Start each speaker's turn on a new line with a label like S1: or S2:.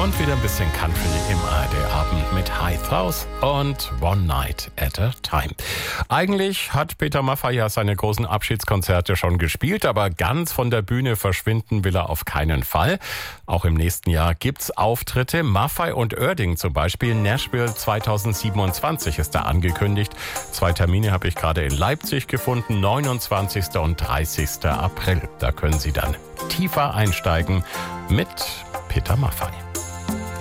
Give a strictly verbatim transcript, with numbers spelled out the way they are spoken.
S1: Und wieder ein bisschen Country im A R D-Abend mit High House und One Night at a Time. Eigentlich hat Peter Maffay ja seine großen Abschiedskonzerte schon gespielt, aber ganz von der Bühne verschwinden will er auf keinen Fall. Auch im nächsten Jahr gibt's Auftritte. Maffay und Oerding zum Beispiel. Nashville zweitausendsiebenundzwanzig ist da angekündigt. Zwei Termine habe ich gerade in Leipzig gefunden, neunundzwanzigsten und dreißigsten April. Da können Sie dann tiefer einsteigen mit Peter Maffay.